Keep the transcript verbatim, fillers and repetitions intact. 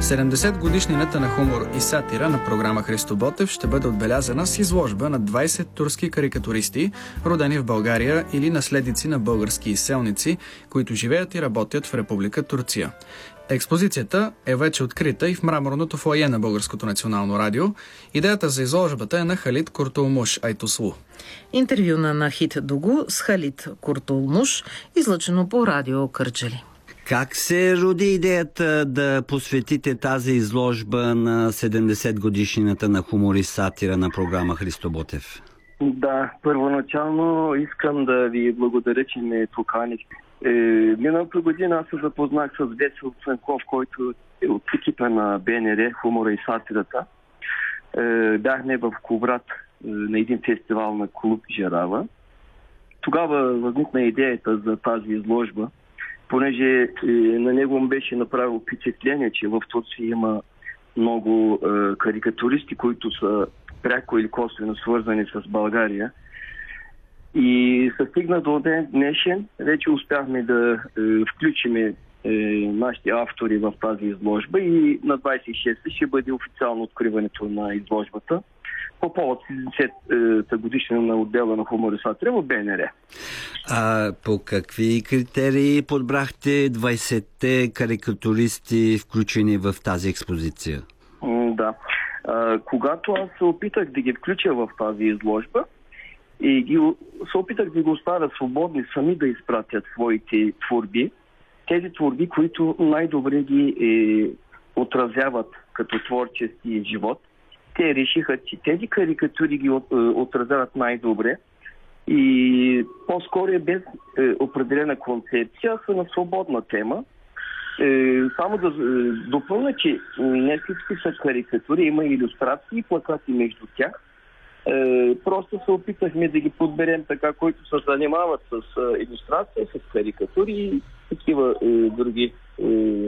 седемдесет годишнината на хумор и сатира на програма Христо Ботев ще бъде отбелязана с изложба на двайсет турски карикатуристи, родени в България или наследници на български изселници, които живеят и работят в Република Турция. Експозицията е вече открита и в мраморното фоайе на Българското национално радио. Идеята за изложбата е на Халид Куртулмуш Айтослу. Интервю на Нахид Дугу с Халид Куртулмуш, излъчено по радио Кърджали. Как се роди идеята да посветите тази изложба на седемдесет годишнината на хумор и сатира на програма Христо Ботев? Да, първоначално искам да ви благодаря, че ме поканихте. Е, миналата година аз се запознах с Весел Цанков, който е от екипа на БНР, хумора и сатирата. Е, бяхме в Кубрат е, на един фестивал на клуб Жерава. Тогава възникна идеята за тази изложба, понеже е, на него му беше направило впечатление, че в Турция има много е, карикатуристи, които са пряко или косвено свързани с България. И се стигна до ден днешен, вече успяхме да е, включим е, нашите автори в тази изложба и на двайсет и шеста ще бъде официално откриването на изложбата по повод седемдесета годишнина на отдела на хумор и сатира в БНР. А по какви критерии подбрахте двайсетте карикатуристи, включени в тази експозиция? Да. А, когато аз се опитах да ги включа в тази изложба и ги, се опитах да ги оставя свободни сами да изпратят своите творби, тези творби, които най-добре ги е, отразяват като творчески живот, те решиха, че тези карикатури ги от, е, отразяват най-добре и по-скоро е без е, определена концепция, са на свободна тема. Е, само да е, допълня, че не всички са карикатури, има илюстрации и плакати между тях. Е, просто се опитахме да ги подберем така, които се занимават с е, илюстрация, с карикатури и такива е, други е,